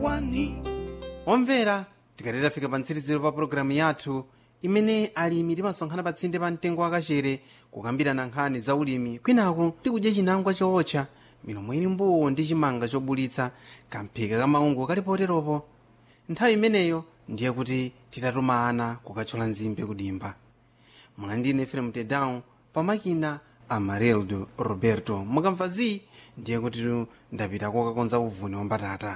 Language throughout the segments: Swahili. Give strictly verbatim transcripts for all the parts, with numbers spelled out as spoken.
omvera tikalera fika pa mtsiriziro pa programu yathu imene alimi timasonkhana pa tsinde pa mtengo wakachere kukambirana nkhani za ulimi kwinaku tikudya chinangwa chootcha milomo ili mbuwu ndi chimanga chobulitsa kamphika kamaungo kali poteropo. Nthawi imeneyo ndiye kuti titatuma ana kukachola nzimbe kudimba. Mwana Efrem Tedown pamakina Amarildo Roberto mukamva zi ndiye kuti ndapita kokakonza uvuni wa mbatata.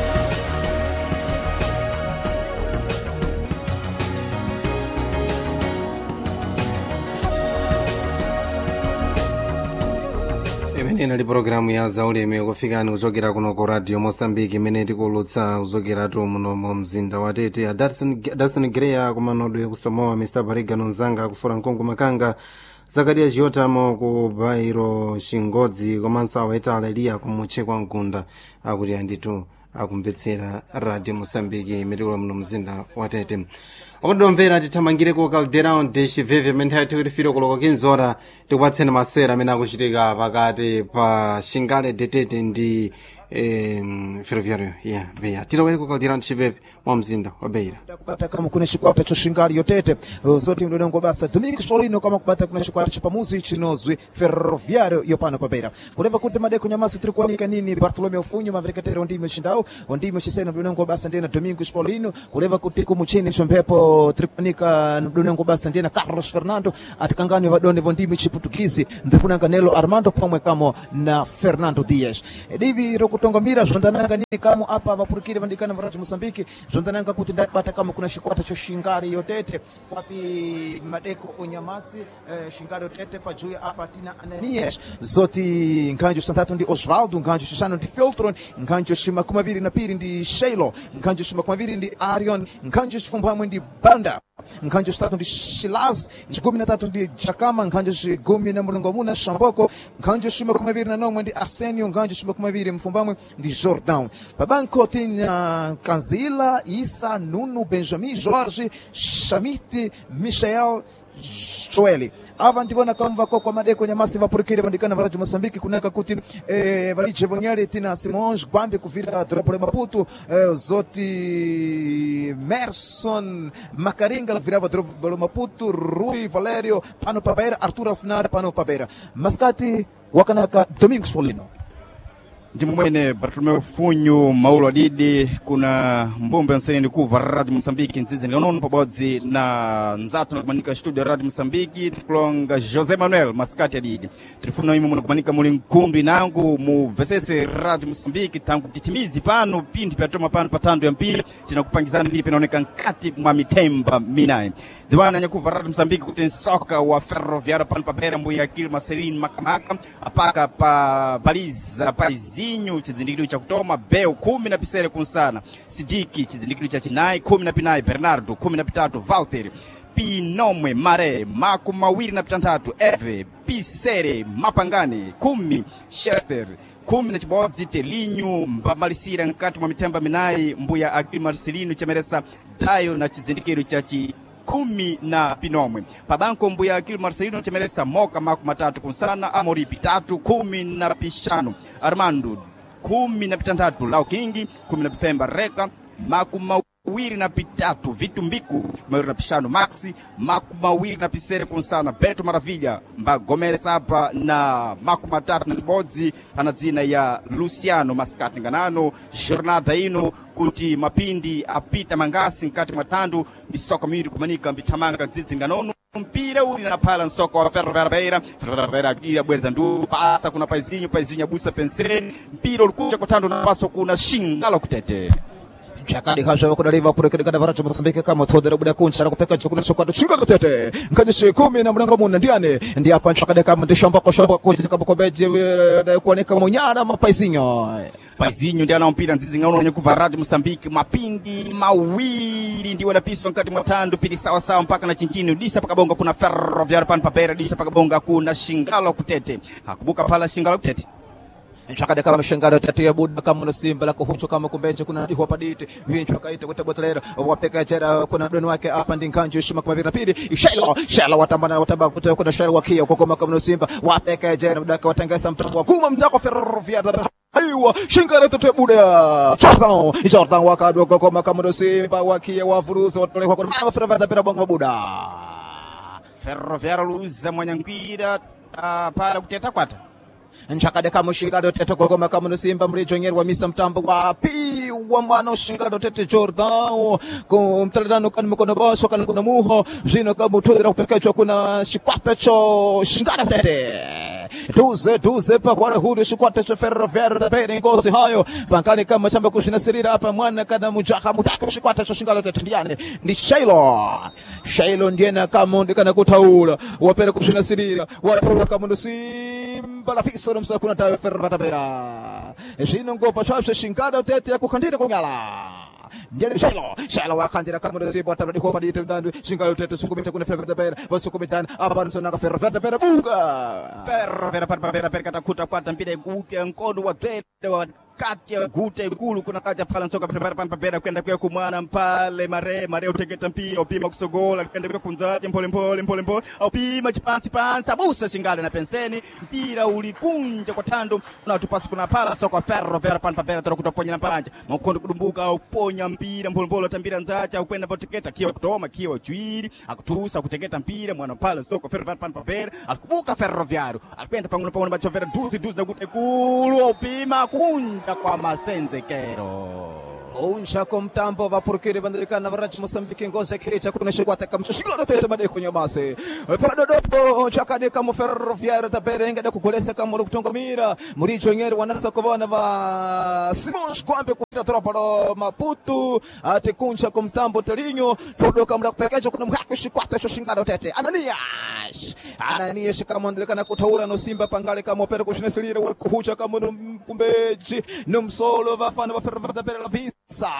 Imene ndi programu ya zaulimi kufikani kuchokera kuno ku Radio Mozambique imene tikulutsa kuchokera tu muno mu mzinda wa Tete. Adarson Greya kumanodwe kusamoa mister Barigano Nzanga kufura Nkongo Makanga Zakaria Jotamo ku Bairo Shingodzi komanso aweta Lelia kumutche kwa Nkunda akuti anditu akumvetsera Radio Mozambique imene kula muno mzinda wa Tete. Odomvera tithamangire ku Caldeirão de Chiveve mentha tikufiro koloko kinzora tikupatseni masera amene akuchitika pakati pa Xingale de Tete ndi eh ferroviário ya Beira. Tilowere ku Caldeirão de Chiveve mu mzinda wa Beira. Kupata kama kuna chikwata cho Xingale yo Tete zote mdongo basa Domingos Solino kama kupata kuna chikwata cha pamuzi chinozwi ferroviário yo pano pa Beira. Kuleva kuti madeko nyamasi trikuanika nini Bartolomeu Funho maverekatero ndime chindao ndime chisena mdongo basa ndena Domingos Solino kuleva kuti kumuchini chompepo trikuanika mdongo basa ndena Carlos Fernando atikangani vadone vondime chiputukizi ndifunanga Nelo Armando pomwe kamo na Fernando Dias. Divi rokutonga mbira zvandananga nini kamo apa vapurikire vandikana varaji Mozambique zvandananga kuti ndabata kama kuna chikwata cho Xingale yo Tete papi madeko onyamasi eh, Xingale yo Tete pajuya apa tina Ananias zoti nkanjo santatu ndi Osvaldo nkanjo chisano ndi Filtron nkanjo shima kumaviri na piri ndi Sheilo nkanjo shima kumaviri ndi Arion nkanjo chifumbamwe ndi Banda nkanjo statu ndi Shilaz chigumi na tatu ndi Chakama nkanjo chigumi na mulungu muna Shamboko nkanjo shima kumaviri na nomwe ndi Arsenio nkanjo shima kumaviri mfumbamwe ndi Jordan pabanko tina Kanzila Isa Nuno Benjamin Jorge Shamiti Michel Joeli ava ndivona kamva kwa kwa madeko nyamasi vapurikire vandikana varaji Mozambique kunaka kuti eh, valije vonyale tina Simões Gwambe kuvira Dropole Maputo eh, zoti Merson Macaringa virava Dropole Maputo Rui Valério pano pa Beira Arthur Alfinar pano pa Beira Mascati wakanaka Domingos Solino ndimu mwene Bartolomeu Funho Maulo Adidi kuna mbombe nsene ndikuva Radio Mozambique nzizi nilionono pabodzi na nzatu na kumanika studio Radio Mozambique tikulonga José Manuel Mascati Adidi tilifuna imo muna kumanika muli nkundu inangu mu vesese Radio Mozambique tangu titimizi pano pindi piatoma pano patando ya mpili tina kupangizana mbili pinaoneka nkati mwa mitemba minae Diwana nyakuva Radio Mozambique kuti nsoka wa ferroviário pano pa Beira mbuya Akili Marcelino Makamaka apaka pa Baliza Paizinho chizindikiro cha kutoma Beu kumi na pisere kunsana Sidiki chizindikiro cha chinai kumi na pinai Bernardo kumi na pitatu Valtteri Pinomwe Mare Maku mawiri na pitantatu Eve Pisere Mapangane kumi Chester kumi na chibodzi Telinho mbamalisira nkati mwa mitemba minai mbuya Akili Marcelino chameresa Dayo na chizindikiro cha chi kumi na Pinomwe pabanko mbuya Akili Marcelino chameresa Moka maku matatu kunsana Amori pitatu kumi na pishano Armando kumi na pitantatu Lao Kingi kumi na pifemba Reka maku mawiri na pitatu Vitu Mbiku mawiri na pishano Maxi maku mawiri na pisere kunsana Beto Maravilha mba Gomez hapa na maku matatu na tibodzi anadzina ya Luciano Mascati nganano jornada ino kuti mapindi apita mangasi nkati matandu misoko miri kumanika mbitamanga nzizi nganono mpira uli na pala nsoko wa Ferroviário Beira Ferroviário Beira kira bweza ndu pasa kuna Paizinho Paizinho abusa penseni mpira ulikuja kwa tando na paso kuna Xingale kutete Chakadi kasha kuna liva purikiri kada varaji Mozambique kama thodera buda kuncha na kupeka chakula chokado Xingale tete nkanyishi kumi na mlango muna ndiane ndi apa chakade kama ndishamba kwa shamba kwa kama kombeje kuoneka munyara mapaizinho Paizinho ndi ana mpira nzizi ngano nyakuva Radio Mozambique mapindi mawiri ndi wala piso nkati mwatando pili sawa sawa mpaka na chinchini disa pakabonga kuna Ferroviário pan pa Beira disa pakabonga kuna Xingale kutete hakubuka pala Xingale kutete Nchakade kama Xingale tete ya buda kama na Simba la kuhucho kama kumbeje kuna ndiho padite vincho kaita kutabotelera wapeka jera kuna doni wake hapa ndi nkanjo shima kwa vira pili Sheilo Sheilo watambana wataba kutoka kuna Sheilo wakia kwa kama kama Simba wapeka jera mdaka watangasa mtako wa kuma mtako Ferroviário Aiwa, shingara tote buda. Jordan, Jordan wakadu koma kama Simba wakia wafuruza watolekwa kwa mama Ferroviário pera bongo buda. Ferroviário luza mwanyankwira uh, pala kuteta kwata. Nchakade kama shingara tete koma kama Simba mrijonyeri wa misa mtambo wapi wa mwana shingara tete Jordan. Kumtalano kan mkono boso kan kuna muho. Jino kama mutudira kupekechwa kuna shikwata cho shingara tete. Duze duze pa kwa huru shikwata cha Ferroviário da pera ngozi hayo pankani kama chamba kushinasirira hapa mwana kada mujaha mutaka shikwata cha shingalo tetendiane ni Shailo Shailo ndiye na kama ndikana kutaula wapera kushinasirira wapera kama ndo Simba la fiso msa kuna tayo Ferroviário da pera jino ngopa chapsha shingalo tete ya kukandira kungala ndiye Shailo Shailo wakandira kama ndo Simba tabadi kwa padite ndandu shingalo tete sukumita kuna Ferroviário da pera basukumitana abanso na Ferroviário da pera bunga Ferroviário para para para katakuta kwata mpira guke nkodo wa tete wa kati ya gute ikulu kuna kaja pala nsoka prepara pan papera kwenda kwa kumwana mpale mare mare utegeta mpira upima kusogola kwenda kwa kunzaje mpole mpole mpole mpole upima chipasi pansa busa shingale na penseni mpira ulikunja kwa tando na tupasi kuna pala soka Ferroviário pan papera tara kutoponya na panja makondo kudumbuka au ponya mpira mpole mpole tambira nzacha kwenda potegeta kiwa kutoma kiwa juiri akutusa kutegeta mpira mwana pala soka Ferroviário pan papera akubuka Ferroviário akwenda panguna panguna bachovera duzi duzi na gute ikulu upima kunja kwa masenzekero Kuncha kumtambo vapurukiri vandirikana varaji Mosambiki ngoze kiricha kuna shikwata kamchushigano tete made kunyamase padodopo chakade kama Ferroviário da pera ingada kukolesa kama lukutonga mira muricho ngeri wanasa kovana va Simões kwambe kutira tropalo Maputo ate kuncha kumtambo telinyo todo kama kupekejo kuna mhako shikwata choshingano tete Ananias Ananias kama ndirikana kutaura no Simba pangale kama opera kushinesilira kuhucha kama kumbeji nomsolo vafana va Ferroviário da pera la Sa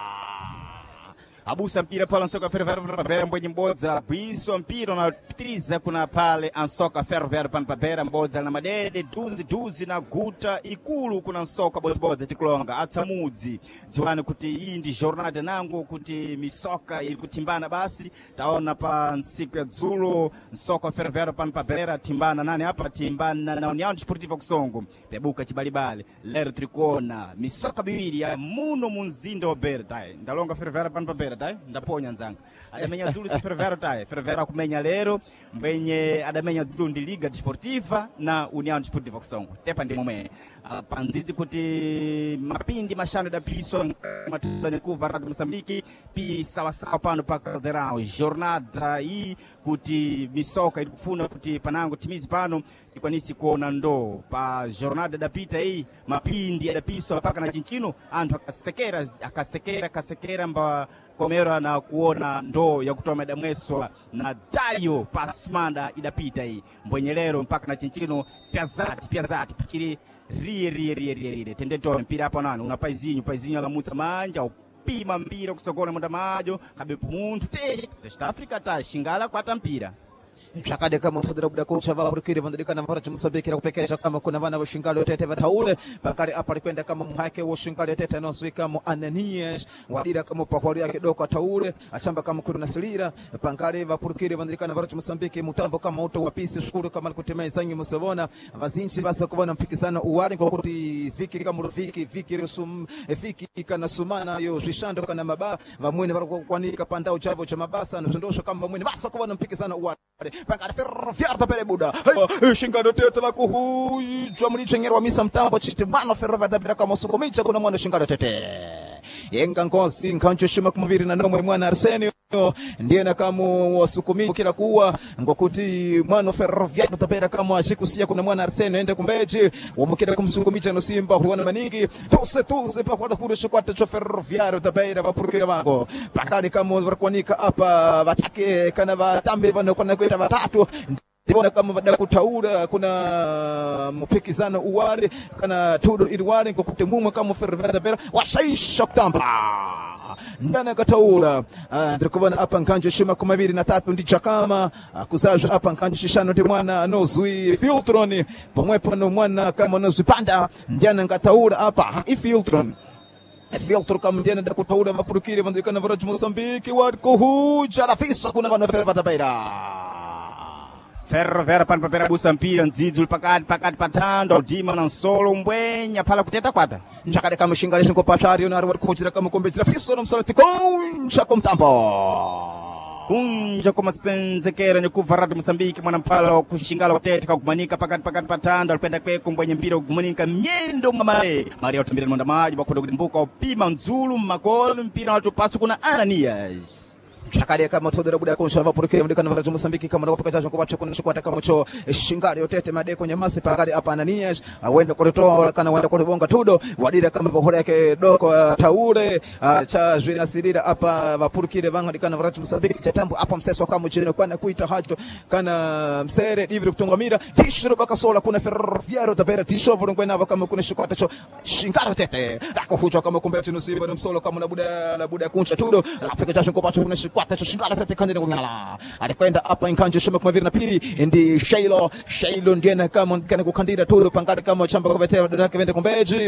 abusa mpira pala nsoka Ferroviário papera mbwenye mbodza biso mpira na pitiriza kuna pale ansoka Ferroviário pan papera mbodza na madede duzi duzi na guta ikulu kuna nsoka bodza tikulonga atsamudzi dziwani kuti hii ndi jornada nangu kuti misoka ili kutimbana basi taona pa siku ya dzulo nsoka Ferroviário pan papera timbana nani hapa timbana na União Desportiva Kusongo pebuka chibalibale lero trikona misoka miwiri ya muno munzindo oberta ndalonga Ferroviário pan papera tai ndaponya nzanga adamenya dzulo si Ferroviário tai Ferroviário kumenya lero mbenye adamenya dzulo ndi Liga Desportiva na União Desportiva Kusongo tepa ndi momwe panzizi kuti mapindi mashano da piso matuzani kuva Radio Mosambiki pi sawa sawa pano pa Caldeirão jornada hii kuti misoka ili kufuna kuti panango timizi pano ikwanisi kuona ndo pa jornada da pita hii mapindi ya da piso paka na chinchino antu akasekera akasekera akasekera mba komera na kuona ndo ya kutoa madamweso na dayo pasmanda idapita hii mbwenyelero mpaka na chinchino piazati piazati pichiri rie rie rie rie rie tendeto mpira hapo nani una paizinho paizinho la musa manja upima mpira kusogona munda majo kabepo muntu teshe testa Afrika ta shingala kwata mpira Chakade kama mfadira buda kocha vapurukiri vandirikana varaji Mosambiki na kupekesha kama kuna vana wa shingalo tete vataule pakari hapa likwenda kama mhake wa shingalo tete noswi kama Ananias wadira kama pakwari yake doko taule achamba kama kuna silira pankari vapurukiri vandirikana varaji Mosambiki mutambo kama uto wapisi shukuru kama kutemea zangi musavona vazinchi basa kubona mpikisano uwari kwa kuti viki kama rufiki viki rusum viki kana sumana yo rishando kana maba vamwene varokwanika pandao chavo cha mabasa notondosho kama mwene basa kubona mpikisano uwari Pangare Ferroviário da pera buda shingano tete la kuhujwa mlicho ngero wa misa mtambo chitimano Ferroviário da pera kama sukumicha kuna mwana shingano tete yenga ngosi nkancho shima kumviri na nomwe mwana Arsenio ndiye na kama wasukumi kila kuwa ngokuti mwana Ferroviário da pera kama ashikusia kuna mwana Arsenio ende kumbeji wamukira kumsukumicha no Simba huwana manigi tose tose pa kwa kuru shikwata cho Ferroviário da pera vapurukira vango pakani kama varkwanika hapa vatake kana vatambe vano kuna kweta vatatu Ndibona kama vada kutaura kuna mpikizano uwale kana tudo iliwale kwa kutemumwa kama Ferroviário da pera washaisha kutamba ndana kataula ndikubona apa nkanjo shima kumabiri na tatu ndi chakama kuzaja apa nkanjo shishano ndi mwana nozwi Filtron pomwe pano mwana kama nozwi panda ndana kataula apa i Filtron Filtro kama ndiana da kutaula mapurukiri vandirikana varaji Mosambiki wad kuhuja la fisa kuna vana Ferroviário da pera Ferroviário pano papera busa mpira nzidzo pakati pakati patando dima na solo mbwenya pala kuteta kwata njakade kama shingali nko patari na arwa kujira kama kombetira fiso na msalati kuncha kumtambo kunja koma senzekera nyukuva Radio Mosambiki mwana mpala kushingala kutete kakumanika pakati pakati patando alipenda kweko mbwenye mpira kumanika myendo mamae Maria utambira nonda maji bakoda kulimbuka upima nzulu makolo mpira watu pasu kuna Ananias Chakade kama todera buda konshava porque mdeka na Radio Mosambiki kama ndako pakaza kwa watu kuna shikwata kama cho shingari yotete madeko nyamasi pakali hapa Ananias awenda kutoa kana wenda kulibonga tudo wadira kama bohora yake doko taure cha jina sirira hapa vapurukire vanga dikana Radio Mosambiki chatambo hapa mseso kama chini kwa kuita hato kana msere divri kutungamira tishiro bakasola kuna Ferroviário da Beira tishovo ngwena kama kuna shikwata cho shingari yotete dako hujo kama kumbe tino siba msolo kama na buda na buda kuncha tudo apika jasho kwa kuna shikwata Kwata shingala tete kandine ngala alikwenda hapa inkanje shome kwa vile na pili ndi Shailo Shailo ndiye na kama kana kukandira tu pangada kama chamba kwa vetera dona kende kombeji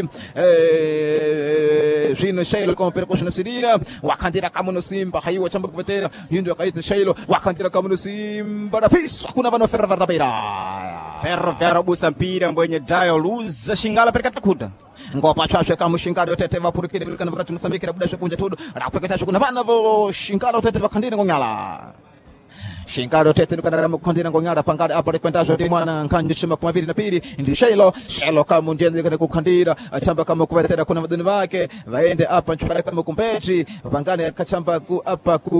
eh jino Shailo kama pereko na sidira wakandira kama no Simba haiwa chamba kwa vetera ndio kaita Shailo wakandira kama no Simba na fiso kuna vano Ferroviário da Beira Ferroviário busa mpira mbwenye dayo luza shingala pereka kuta ngopa chashe kama shingala yotete vapurukire kana Radio Mosambiki buda kunja tudo rapeka kuna vana vo shingala yotete vakandine ngala shingalo tete kana kama kondina ngonyala pangada hapa likwendazho ndi mwana nkanje chima kwa vile na pili ndi Shailo Shailo kama ndiye kana kukandira achamba kama kuvetera kuna maduni wake vaende hapa nchukara kama kumbeji pangane kachamba ku hapa ku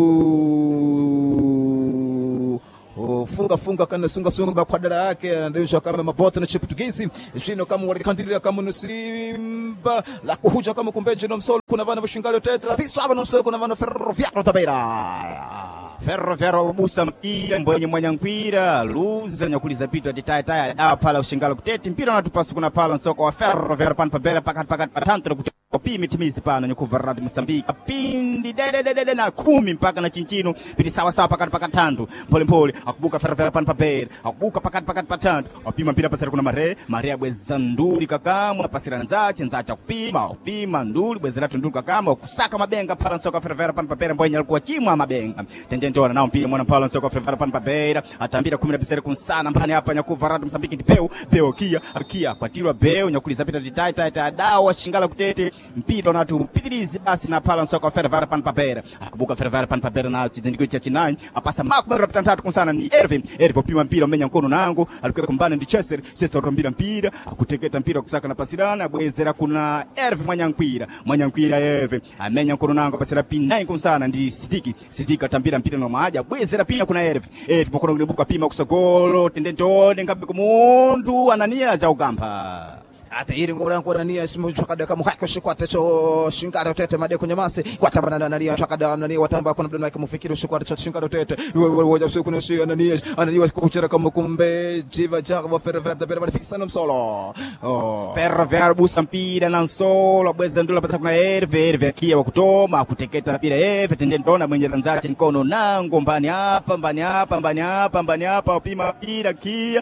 Oh, funga funga kana sunga sunga bakwadara yake ndio kama maboto na Chiputugizi jino kama walikandira kama nusimba la kuhuja kama kumbeje no msolo kuna vana vashingalo tetra fiso aba no msolo kuna vana Ferroviário da Beira Ferroviário busa mpira mbwenye mwanya mpira luza nyakuliza pito atitaya taya dawa pala ushingalo kutete mpira unatupasa kuna pala nsoko wa Ferroviário pano pabera pakati pakati patanto na kupimi timizi pana nyukuva Radio Mosambiki pindi dede dede na kumi mpaka na chinchino piti sawa sawa pakati pakati tanto pole pole akubuka Ferroviário pano pabera akubuka pakati pakati patanto apima mpira pasira kuna mare mare abweza nduli kakamwa pasira nzache nzacha kupima upima nduli bweza nduli kakamwa kusaka mabenga pala nsoko Ferroviário pano pabera mbwenye alikuwa chimwa mabenga Tendentona nao mpira mwana mpala nsoko Ferroviário pano pabera atambira kumi na bisere kunsana mpani hapa nyakuva Radio Mosambiki ndipeu peo kia kia kwatilwa beo nyakuliza pita titai tai tai dawa shingala kutete mpira unatu pitirizi basi na pala nsoko Ferroviário pano pabera akubuka Ferroviário pano pabera na chitendiko cha chinani apasa makubwa rapita tatu kunsana ni Ervin Ervin pima mpira menya mkono nangu alikuwa kumbana ndi Chester Chester rombira mpira akuteketa mpira kusaka na pasirana bwezera kuna Ervin mwanya mpira mwanya mpira Ervin amenya mkono nangu pasira pinai kunsana ndi Sidiki Sidiki atambira mpira no maja bwezera pina kuna Ervin Ervin pokona kulibuka pima kusogolo tendentone ngabe kumundu Ananias za ugampa ate iri ngora ngora nia simu chakada kama hako shikwata cho shingara tete made kunyamasi kwatamba na nania chakada nania watamba kuna mdana yake mufikiri shikwata cho shingara tete woja siku kuna shi Ananias Ananias kuchera kama kumbe jiva jago Ferroviário da Beira fixa no solo oh Ferroviário busa mpira na solo bweza ndula pasa kuna Herve Herve akia wakutoma kuteketa mpira Herve tendentona mwenye ranzache mkono nango mbani hapa mbani hapa mbani hapa mbani hapa upima mpira kia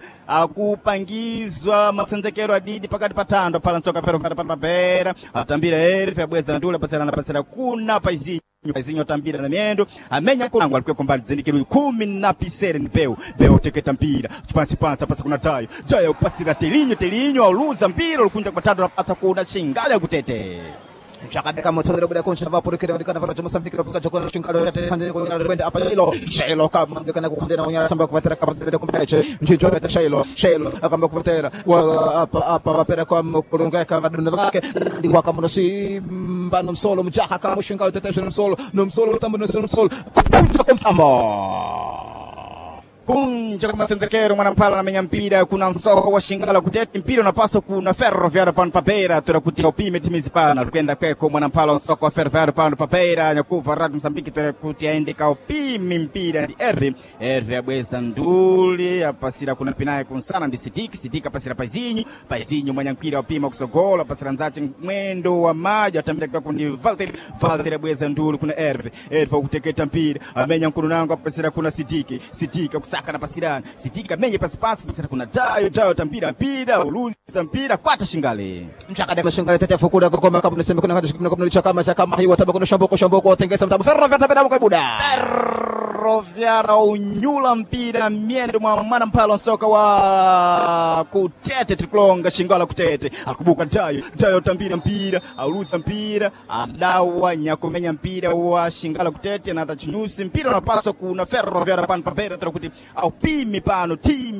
akupangizwa masenzekero adidi pakati patando pala nsoka Ferroviário pano pabera atambira Herve abweza ndula pasera na pasera kuna paizinho paizinho tambira na miendo amenya kunangu alikuwa kombali zindikiro kumi na pisere ni peo peo teketa mpira chupansi pansa pasa kuna tayo jaya upasira telinyo telinyo auluza mpira ukunja kwa tando na pasa kuna shingala kutete chakada kama todera buda koncha vapurukire ndikana Radio Mosambiki robuka chokona shingalo tete kandine ngala kwenda hapa Shailo Shailo kama ndikana kukandina ngala chamba kuvatera kama ndete kumbeche mchicho tete Shailo Shailo akamba kuvatera hapa hapa vapera kwa kurunga kama dunda vake ndikwa kama no Simba no msolo mjaka kama shingalo tete no msolo no msolo tambo no msolo kumtambo kunja kama senzekero mwana mpala na menya mpira kuna nsoko wa shingala kutete mpira unapaswa kuna Ferroviário pano pabera turakutia upime timizi pana tukenda kweko mwana mpala nsoko wa Ferroviário pano pabera nyakuva Radio Mosambiki turakutia endeka upime mpira ndi Erve Erve abweza nduli apasira kuna pinaye kunsana ndi Sidiki Sidiki apasira paizinho paizinho mwanya mpira upima kusogola apasira nzache mwendo wa maji atambira kweko ndi Valtteri Valtteri abweza nduli kuna Erve Erve kuteketa mpira amenya mkono nangu apasira kuna Sidiki Sidiki saka na pasirana Sidika menye pasipasi pasira kuna dayo dayo tambira mpira uluza mpira kwata shingale mchaka deko shingale tete fukura kama kama niseme kuna kama kama chakama chakama hiyo tabako shamboko shamboko tengesa mtabo Ferroviário da Beira kwa buda Ferroviária unyula mpira miendo mwa mwana mpalo soka wa Kutete Triklonga Shingala Kutete akubuka Tayo Tayo tambira mpira auluza mpira adawa nyakomenya mpira wa Shingala Kutete na atachinusi mpira unapaswa kuna Ferroviária pano papera tarakuti au pimi pano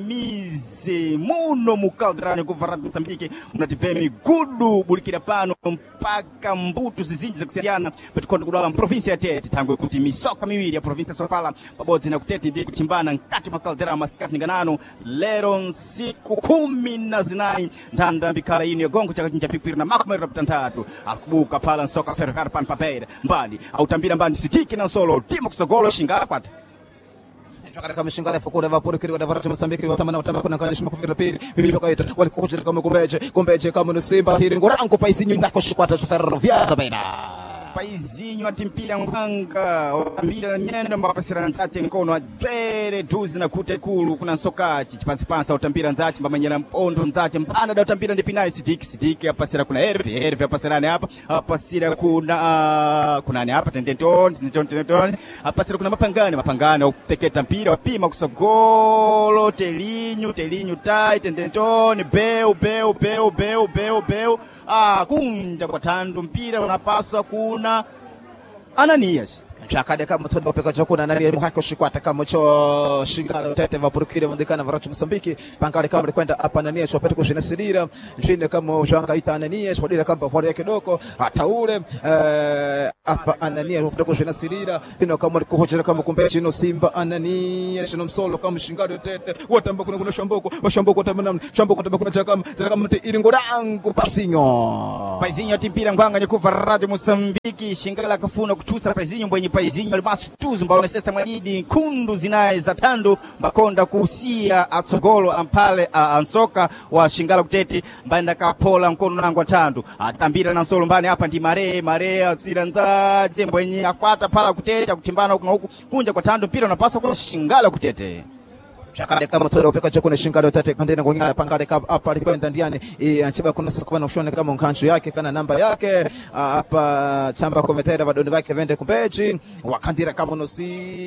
timize muno mukaldrani kuvarad Msambiki unativemi gudu bulikira pano mpaka mbutu zizinji za kusiana petikondo kudala provinsi ya Tete tangu kuti misoka miwili ya provinsi ya Sofala pamoja na Kutete ndi kuchimbana nkati makaldera masikati nganano lero siku kumi na zinai ndanda mbikala ino ya gongo chaka chinja pikpiri na mako mwera ptantatu akubuka pala nsoka Ferroviária pano papera mbali au tambira mbani sikiki na solo timo kusogolo Shingala kwata Chakara kama Shingala fukura vapori kiri wadavara cha Msambiki watamana watama kuna kanishima kufira piri mimi tokaita walikukuchira kama kumbeje kumbeje kama nusimba tiri ngorango paisinyu ndako shikwata Ferroviária baina paizinho atimpira nkanga otambira nyenda mbapasira nzati nkono adwere duzi na kute kulu kuna sokachi chipasipansa otambira nzati mbamanyera mpondo nzati mpana da otambira ndipinayi sidiki sidiki apasira kuna herve herve apasirane hapa apasira kuna uh, kuna ni hapa tendentoni tendentoni tendentoni apasira kuna mapangane mapangane uteketa mpira wapima kusogolo telinyu telinyu tai tendentoni beu beu beu beu beu beu ah kunja kwa tandu mpira unapaswa kuna Ananias Chakade kama todo peka chakuna nani muhako shikwata kama cho Shingala Tete vapurukire vandikana varachu Msambiki pankale kama kwenda hapa Ananias wapete kushina sidira njine kama janga ita Ananias wadira kama hori yake doko hata ule hapa Ananias wapete kushina sidira ino kama kuhochera kama kumbe chino Simba Ananias no msolo kama Shingala Tete watamba kuna kuna shamboko washamboko tamana shamboko tamana kuna chakama chakama te iringorangu Paizinho Paizinho timpira ngwanga nyekuva Radio Msambiki Shingala kafuna kuchusa Paizinho mbwenye Paizinho limasu tuzu mbao nesesa mwadidi kundu zinae za tandu mbakonda kuhusia atsogolo ampale uh, ansoka wa Shingala Kutete mbaenda kapola mkono nangu tandu atambira na nsolo mbani hapa ndi mare mare asira nzaje mbwenye akwata pala Kutete kutimbana huku na huku kunja kwa tandu mpira unapaswa kwa Shingala Kutete Chakade kama todo peka chakuna Shingala Tete kandena ngonyala pangale hapa likwenda ndiani e anchiba kuna sasa kwa ushone kama nkanchu yake kana namba yake hapa chamba kometera badoni wake vende kumbechi wakandira kama no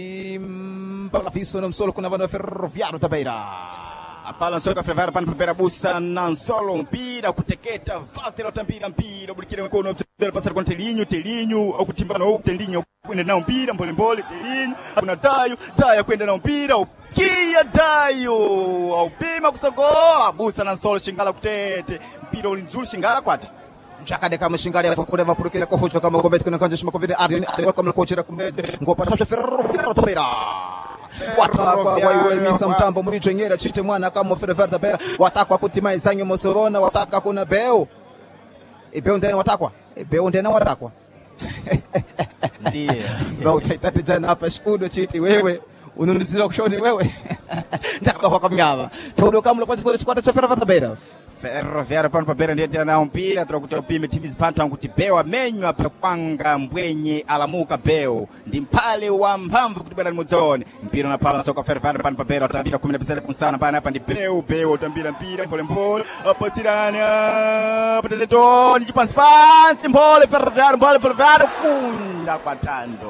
Simba la fiso no msolo kuna bana Ferroviária tabeira apala soka Ferroviária pano papera busa na nsolo mpira kuteketa vatero tambira mpira bulikire mkono mpira pasar kwa telinyu telinyu au kutimbana au telinyu kwenda na mpira mbole mbole telinyu kuna Tayo Tayo kwenda na mpira kia Tayo au pima kusogola busa na nsolo Shingala Kutete mpira ulinzuri Shingala kwati Chakade kama Shingala fakure vapurukire kohocho kama kombe kuna kanje shima kovide ari ari kama kochera kumbe ngopa chacha Ferroviária tabeira watakwa waiwe misa mtambo muricho nyera chite mwana kama Ferroviária tabeira watakwa kutima izanyo mosorona wataka kuna beo ibeo ndene watakwa ibeo ndene watakwa ndiye bao taitati jana hapa shikudo chiti wewe ununizira kushoni wewe ndaka kwa kamyaba todo kama lokati kwa chikwata cha Ferroviária tabeira Ferroviária pano papera ndiye tena mpira turakuta pime timizi panta kuti bewa menywa panga mbwenye alamuka beo ndi mpale wa mphamvu kuti bwana mudzone mpira na pala soka Ferroviária pano papera atambira kumi na tisa kunsana pana hapa ndi beo beo atambira mpira pole pole apasirana pateletoni chipansi pansi mbole Ferroviária mbole Ferroviária kunda patando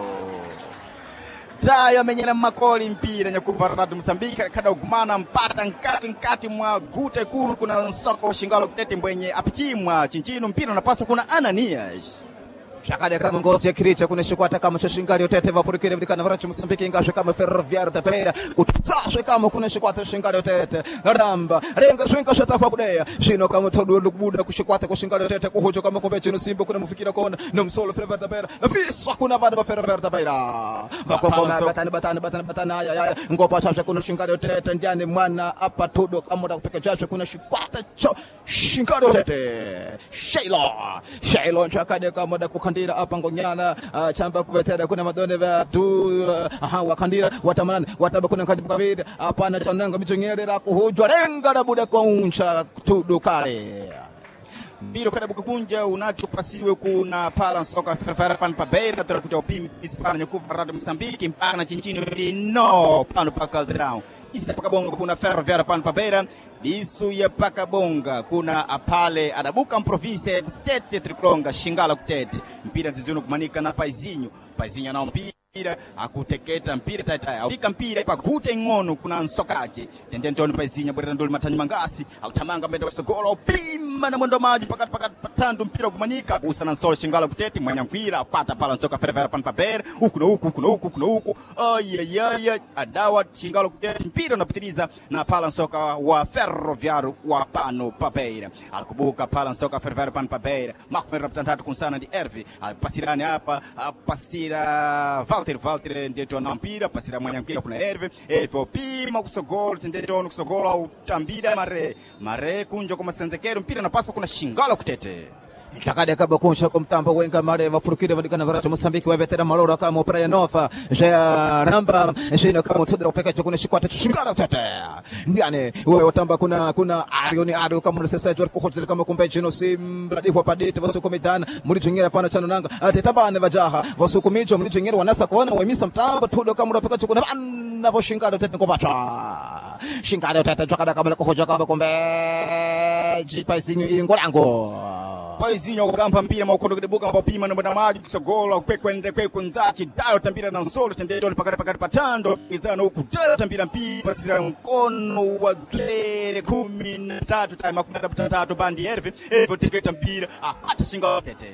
Tayo amenyera makoli mpira nyakuva Radio Msambiki kada ugumana mpata nkati nkati mwa gute kuru kuna nsoko Shingala Kutete mbwenye apichimwa chinchino mpira unapaswa kuna Ananias Chakade kama ngozi ya kiricha kuna shikwata kama cho Shingala Tete vapurukire blikana varachu Msambiki ingashe kama Ferroviária tabeira kutsashe kama kuna shikwata Shingala Tete ramba renga shwinka shata kwa kudea shino kama todo lukubuda kushikwata kwa Shingala Tete kuhojo kama kombe chino Simba kuna mufikira kona no msolo Ferroviária tabeira na fiswa kuna bada Ferroviária tabeira bakoko batana batana batana batana ya ya ngopa chacha kuna Shingala Tete ndiane mwana hapa todo kama kupeka chacha kuna shikwata cho Shingala Tete Sheila Sheila chakade kama da kukandira hapa ngonyana uh, chamba kuvetera kuna madone va tu uh, aha wakandira watamanani wataba kuna kaji kabiri hapana chananga michonyerera kuhujwa renga na buda koncha tudo kale Biro kada bukunja unachopasiwe kuna pala soka Ferroviária pano papera turakuta upimi Hispana nyakuva Radio Msambiki mpaka na chinchino no pano paka Caldeirão isa paka bonga kuna Ferroviária pano papera disu ya paka bonga kuna apale adabuka mprovinsia ya Kutete Triklonga Shingala Kutete mpira nzizuno kumanika na Paizinho Paizinho na mpira mpira akuteketa mpira tata alika mpira pagute ngono kuna nsokaje tende ntoni paizinya bwerera ndoli matanyi mangasi autamanga mbenda kusogolo pima na mwendo maji pakati pakati patandu mpira kumanika busa na nsolo shingala kuteti mwanya mpira pata pala nsoka ferevera pan papere huku na huku huku na huku huku na huku ayayaya adawa shingala kuteti mpira unapitiliza na pala nsoka wa Ferroviário wa pano papere alikubuka pala nsoka ferevera pan papere makumera ptantatu kunsana di Ervi pasirani hapa pasira Walter Walter ndeto na mpira pasira mwanya mpira kuna Ervi Ervi opima kusogolo ndeto kusogolo au tambira mare mare kunjo kama senzekero mpira napaswa kuna shingala kutete Chakade kaba kuncha kumtamba wenga mare vapurukire vadikana varatu Mosambiki wabetera malora kama Praia Nova ya Ramba jina kama tudra peka chakuna shikwata tushingala tete ndiane wewe watamba kuna kuna arioni ario kama sasa jor kuhotel kama kumbeje no simba dipo padete vasukumitana muri tungira pana chano nanga atetabane vajaha vasukumijo muri tungira wanasa kuona wemisa mtamba tudo kama peka chakuna na voshingala tete kobacha shingala tete chakada kama kuhoja kama kumbeje paisinyo ingorango Paizinho kukampa mpira maukondo kidebuka mpopima na mwenda maji kusogola kwekwe nde kwekwe nzachi dayo tambira na nsolo chendeto ni pakati pakati patando izana huku dayo tambira mpira pasira mkono wa glere kumi na tatu tayo makumenda patatu bandi Ervi Ervi tiketa mpira akata shinga tete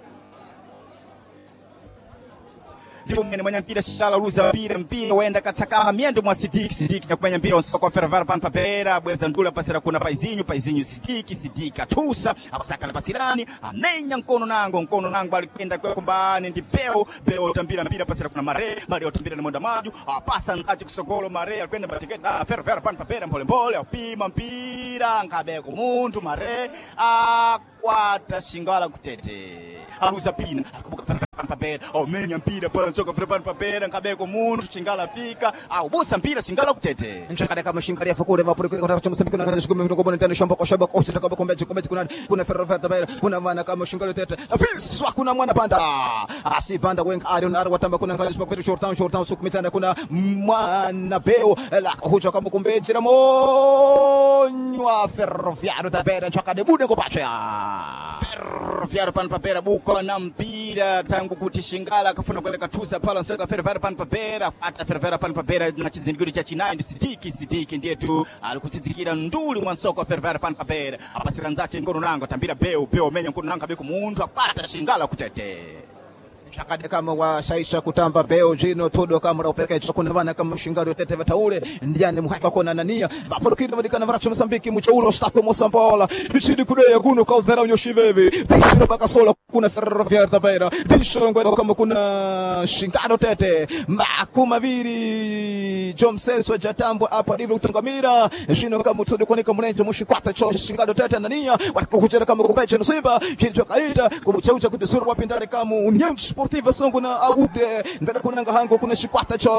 ndipo mwene mwanya mpira shala luza mpira mpira wenda katsakama miendo mwa Sidiki Sidiki na kumenya mpira nsoko Ferroviário pan papera bweza ndula pasira kuna Paizinho Paizinho Sidiki Sidiki atusa akusakala pasirani amenya nkono nango nkono nango alikwenda kwa kumbani ndi Beo Beo tambira mpira pasira kuna Mare Mare tambira na mwenda maju apasa nzachi kusogolo Mare alikwenda batiketa Ferroviário pan papera mpole mpole apima mpira nkabeko muntu Mare akwata shingala kutete aluza pina akubuka Ferroviário pan papera amenya mpira pala nsoka Ferroviário pan papera nkabeko muntu chingala fika au busa mpira shingala kutete nchakade kama shingala fakure vapurukire kwa Mosambiki na kazi kumbe kwa bonitano shamba kwa shamba kwa shamba kwa mbeje kumbe kuna kuna Ferroviário tabera kuna wana kama shingala tete afiswa kuna mwana panda asi panda wenga arion ari watamba kuna kazi kwa petu short town short town sukumitana kuna mwana Beo la kuja kama kumbeje na monywa Ferroviário tabera nchakade bude kwa pacha Ferroviário pan papera buko na mpira tangu kuti shingala akafuna kwenda katusa pala nsoka Ferroviário pan papera ata Ferroviário pan papera na chizingiri cha China ndi Sidiki Sidiki ndiye tu alikutizikira nduli mwa nsoka Ferroviário pan papera apasira nzache ngoro nango tambira Beo Beo menya ngoro nanga beko muntu akata shingala kutete Chakade kama wa shaisha kutamba Beo jino todo kama upeke chokuna vana kama shingalo tete vataule ndiane muhaka kona nania vapurukire vadikana varacho Mosambiki muchoulo stape Mosambola bichidi kureya kuno Caldera nyoshiveve tishiro bakasola kuna Ferroviário tabera tishiro ngwendo kama kuna shingalo tete makuma viri Jomseso jatambo apa livyo kutangamira jino kama todo kone kama mlenje mushikwata cho shingalo tete nania wakukuchera kama kumbeche no Simba jino kaita kumuchaucha kudisuru wapindale kama União Desportiva Songo na Aude ndana kuna ngahango kuna shikwata cho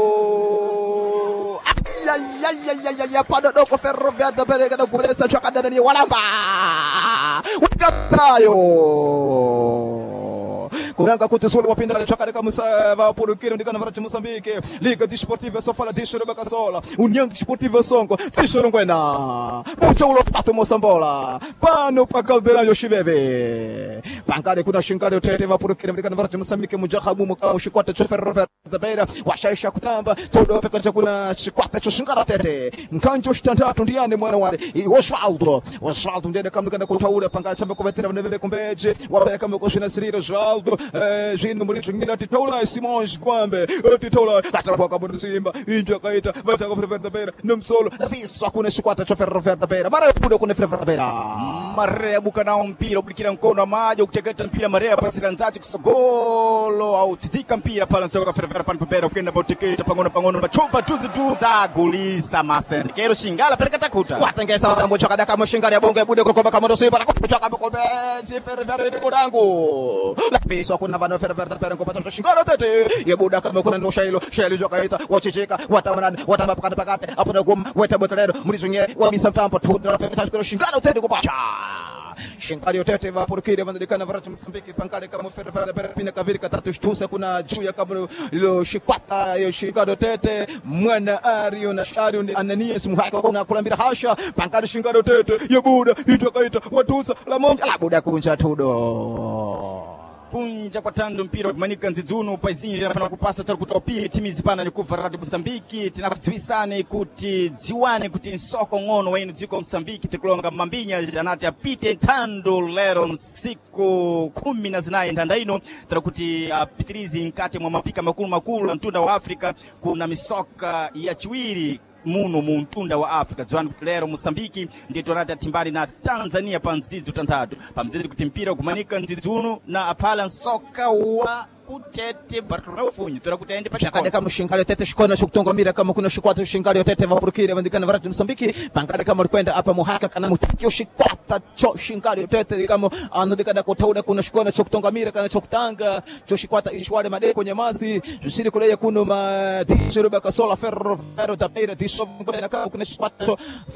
ya ya ya ya ya ya pada doko Ferroviário tabera kana kubelesa chakada ni walamba wakatayo Kuranga kutisolo wapindale chakare kama sava purukire ndikana varacho Mosambiki Liga Desportiva só fala dishiro bakasola União Desportiva Songo dishiro ngwena muchoulo pato Mosambola pano pa Caldera yoshiveve pankare kuna shingale tete vapurukire ndikana varacho Mosambiki mujahabu mukao shikwata cho Ferroviário tabera washaisha kutamba todo peka chakuna shikwata cho shingala tete nkanjo shitantatu ndiane mwana wale Osvaldo Osvaldo ndene kama kana kutaule pankare chamba kuvetera vneve kumbeje wapera kama koshina siriro Osvaldo eh jino muri tungira titola Simões Kwambe titola atakuwa kama Simba inja kaita vacha kwa Ferroviário tabera nomsolo afiswa kuna shikwata cho Ferroviário tabera mara pudo kuna Ferroviário tabera mare buka na mpira ublikira mkono maji kuteketa mpira mare pasira nzachi kusogolo au tidika mpira pala nsoka Ferroviário pan papera ukenda boteketa pangono pangono bachova tuzi tuza gulisa masendekero shingala pereka takuta watengesa watambo chakada kama shingala ya bonge bude kwa kama Simba na kucha kama kombeje Ferroviário kudangu Piswa kuna vano Ferroviário tabera ngopata shingala tete yebuda kama kuna ndo shailo shailo jokaita wachicheka watamanani watamapakata pakate apona gum weta botelero mlizunye wabisa mtampo tudra pekata kwa shingala tete kupacha shingala yote vapurukire vandikana varacho Mosambiki pankale kama Ferroviário tabera pina kaviri katatu shtusa kuna juya kama ilo shikwata yo shingala tete mwana ario na shario ni Ananias muhaka kuna kulambira hasha pankale shingala tete yebuda itokaita watusa la monja la buda kunja tudo kunja kwa tando mpira kumanika nzidzunu paizinho linafana kupasa tari kuti opiri timizi pana nikuva Radio Mosambiki tinakudziwisane kuti dziwane kuti nsoko ng'ono waino dziko Mosambiki tikulonga mambinya janati apite ntando lero nsiku kumi na zinayi ntanda ino tara kuti apitirizi nkati mwa mapika makulu makulu na mtunda wa Afrika kuna misoka ya chiwiri muno mu mtunda wa Afrika dziwani kuti lero Mosambiki ndiye tonata timbali na Tanzania pa nzidzo tantatu pa mzizi kuti mpira kumanika nzidzunu na apala nsoka wa kutete Bartolomeu Funyu tora kuti aende pa chakade kama shingale tete shikona shokutongamira kama kuna shikwata shingale tete vapurukire vandikana varati Mosambiki pangade kama likwenda apa muhaka kana mutakio shikwata cho shingale tete kama anodikada kotauda kuna shikona shokutongamira kana chokutanga cho shikwata ishwale made kwenye mazi jisiri kuleya kuno ma dishiruba kasola ferro ferro tapeira disho kuna shikwata